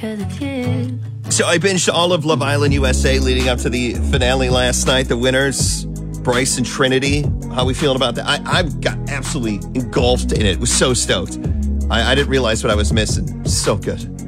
'cause it's you. So I binged all of Love Island USA leading up to the finale last night. The winners, Bryce and Trinity. How we feeling about that? I got absolutely engulfed in it. Was so stoked. I didn't realize what I was missing. So good.